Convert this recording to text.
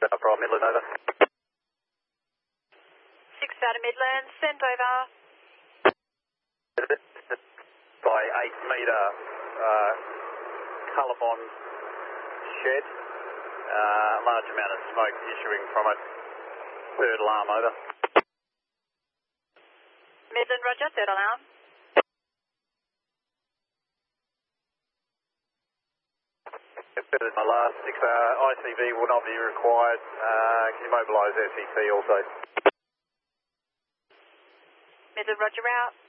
From Midland, over. 6 out of Midland, send over. By 8 metre Colorbon shed. Large amount of smoke issuing from it. Third alarm, over. Midland, roger, third alarm. My last 6 ICV will not be required. Can you mobilise FCC also? Midland, roger, out.